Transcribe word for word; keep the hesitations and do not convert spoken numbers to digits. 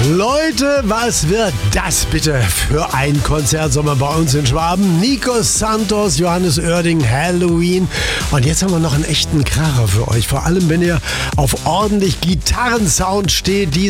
Leute, was wird das bitte für ein Konzertsommer bei uns in Schwaben? Nico Santos, Johannes Oerding, Halloween. Und jetzt haben wir noch einen echten Kracher für euch. Vor allem, wenn ihr auf ordentlich Gitarrensound steht.